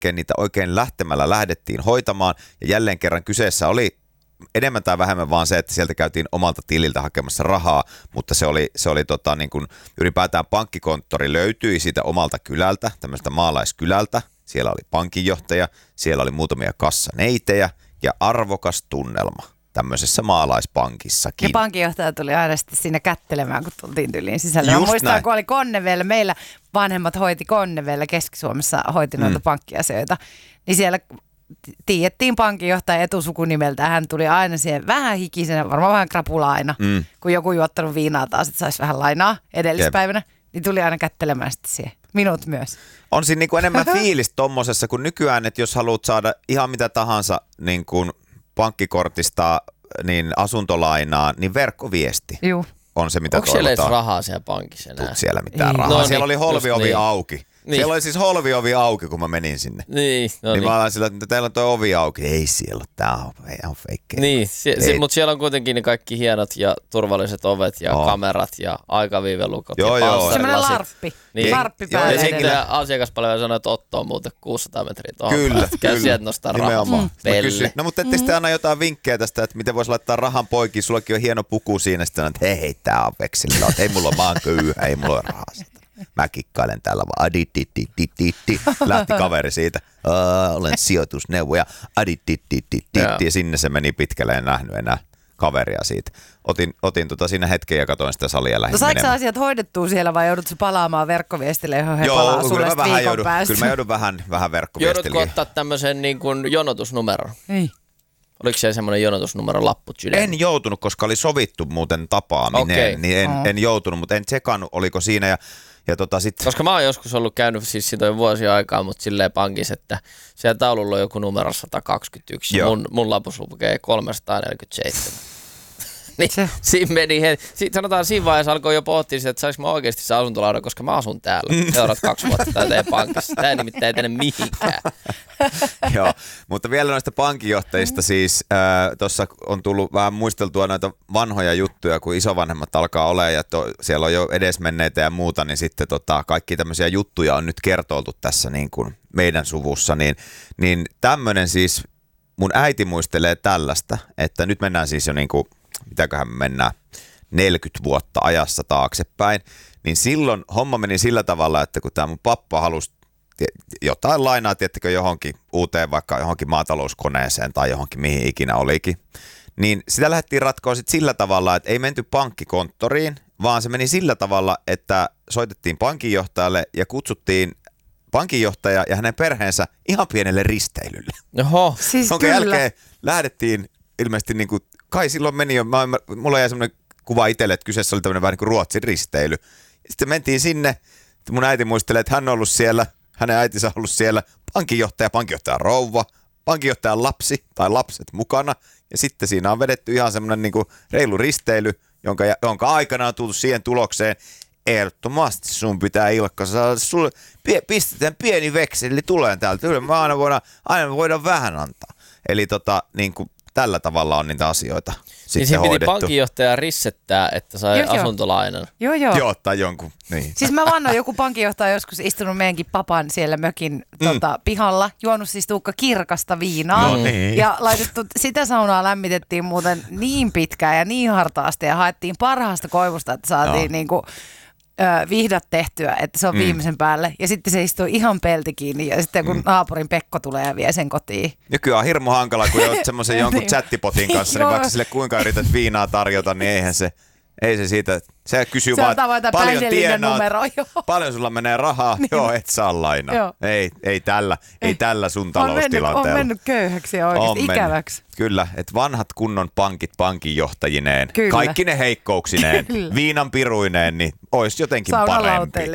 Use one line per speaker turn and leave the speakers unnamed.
jälkeen niitä oikein lähtemällä lähdettiin hoitamaan. Ja jälleen kerran kyseessä oli enemmän tai vähemmän vaan se, että sieltä käytiin omalta tililtä hakemassa rahaa, mutta se oli niin kuin ylipäätään pankkikonttori löytyi siitä omalta kylältä, tämmöistä maalaiskylältä. Siellä oli pankinjohtaja, siellä oli muutamia kassaneitejä ja arvokas tunnelma tämmöisessä maalaispankissakin.
Ja pankinjohtaja tuli aina sitten siinä kättelemään, kun tultiin tyliin sisälle. Mä muistan, kun oli Konnevellä, meillä vanhemmat hoiti Konnevellä, Keski-Suomessa hoiti noita pankkiasioita, niin siellä tiedettiin pankinjohtaja etusukunimeltä. Hän tuli aina siihen vähän hikisenä, varmaan vähän krapula aina, kun joku juottanut viinaa taas, että saisi vähän lainaa edellispäivänä, niin tuli aina kättelemään sitten siihen. Minut myös.
On siinä niin kuin enemmän fiilistä tommosessa kuin nykyään, että jos haluat saada ihan mitä tahansa niin kuin pankkikortista niin asuntolainaa, niin verkkoviesti.
Juu.
On se, mitä
onko
toivotaan.
siellä edes rahaa siellä pankissa enää?
Tuut siellä mitään rahaa.
No
siellä oli holviovi
niin.
auki. Niin. Siellä oli siis holviovi auki, kun mä menin sinne.
Niin,
niin. Mä olin sillä, että teillä on tuo ovi auki. Ei siellä ole, tää on ihan feikkeä.
Niin, mutta siellä on kuitenkin ne kaikki hienot ja turvalliset ovet ja kamerat ja aikaviivelukot ja panssarilasit.
Semmoinen larppi.
Niin.
Larppi päälle.
Ja senkin asiakaspalvelu sanoi, että Otto on muuten 600 metriä tuohon.
Kyllä.
Käy sieltä nostaa rahaa.
No mutta ettekö te anna jotain vinkkejä tästä, että miten voisi laittaa rahan poikiin? Sullakin on hieno puku siinä, sitten että hei, tää on vekselillä. Ei mulla ole maanköyhä, ei mulla ole rahaa. Mä kikkailen täällä vaan, lähti kaveri siitä, olen sijoitusneuvoja, ja sinne se meni pitkälle, en nähnyt enää kaveria siitä. Otin siinä hetken ja katsoin sitä salia ja lähdin
saiko sä asiat hoidettua siellä vai joudutko palaamaan verkkoviestille, johon he palaa sulle viikon päästä?
Kyllä mä joudun vähän verkkoviestille.
Joudutko ottaa tämmöisen niin kuin jonotusnumeron?
Ei.
Oliko siellä semmoinen jonotusnumero lappu sydän?
En joutunut, koska oli sovittu muuten tapaaminen, niin en joutunut, mutta en tsekannut, oliko siinä ja
koska mä oon joskus ollut käynyt siis siitä jo vuosia aikaa, mutta silleen pankissa, että siellä taululla on joku numero 121 ja mun lapussa lukee 347. Niin siinä meni, sanotaan siinä vaiheessa alkoi jo pohtia sitä, että saanko mä oikeasti se asuntolaudan, koska mä asun täällä seuraat 2 vuotta täällä pankissa. Tää nimittäin ei tänne mihinkään.
Joo, mutta vielä noista pankinjohtajista siis, tuossa on tullut vähän muisteltua noita vanhoja juttuja, kun isovanhemmat alkaa olemaan ja siellä on jo edesmenneitä ja muuta, niin sitten kaikki tämmöisiä juttuja on nyt kertoiltu tässä niin kuin meidän suvussa, niin tämmöinen siis, mun äiti muistelee tällaista, että nyt mennään siis jo niin kuin, mitäköhän me mennään 40 vuotta ajassa taaksepäin, niin silloin homma meni sillä tavalla, että kun tämä mun pappa halusi jotain lainaa, tiettäkö johonkin uuteen, vaikka johonkin maatalouskoneeseen tai johonkin mihin ikinä olikin, niin sitä lähdettiin ratkoa sitten sillä tavalla, että ei menty pankkikonttoriin, vaan se meni sillä tavalla, että soitettiin pankinjohtajalle ja kutsuttiin pankinjohtaja ja hänen perheensä ihan pienelle risteilylle.
Oho.
Siis
jonka jälkeen lähdettiin ilmeisesti niin kuin, kai silloin meni jo, mulla jäi semmoinen kuva itselle, että kyseessä oli tämmöinen vähän niin kuin Ruotsin risteily. Sitten mentiin sinne, mun äiti muistelee, että hän on ollut siellä, hänen äitinsä on ollut siellä, pankinjohtajan rouva, pankinjohtajan lapsi tai lapset mukana. Ja sitten siinä on vedetty ihan semmoinen niin kuin reilu risteily, jonka aikana on tultu siihen tulokseen, ehdottomasti sun pitää Ilkka saada, sulle pistetään pieni vekseli tuleen täältä, me aina voidaan vähän antaa. Eli niin kuin tällä tavalla on niitä asioita sitten
niin
hoidettu.
Piti pankinjohtaja rissettää, että sai asuntolainan.
Joo,
tai jonkun, niin.
Siis mä vannoin, joku pankinjohtaja joskus istunut meidänkin papan siellä mökin pihalla, juonut siis Tuukka kirkasta viinaa.
No niin.
Ja laitettu, sitä saunaa lämmitettiin muuten niin pitkään ja niin hartaasti ja haettiin parhaasta koivusta, että saatiin niinku vihdat tehtyä, että se on viimeisen päälle. Ja sitten se istuu ihan pelti kiinni ja sitten kun naapurin Pekko tulee ja vie sen kotiin.
Nykyään on hirmu hankala, kun olet semmoisen jonkun chattipotin kanssa, niin vaikka sille kuinka yrität viinaa tarjota, niin ei se siitä, se kysyy
se
vaan, paljon tienaat, paljon sulla menee rahaa, niin. Joo, et saa lainaa. Joo. Ei tällä sun taloustilanteella.
On mennyt köyhäksi ja oikeasti ikäväksi.
Kyllä, että vanhat kunnon pankit pankinjohtajineen,
Kyllä.
kaikki ne heikkouksineen, viinan piruineen, niin olisi jotenkin parempi.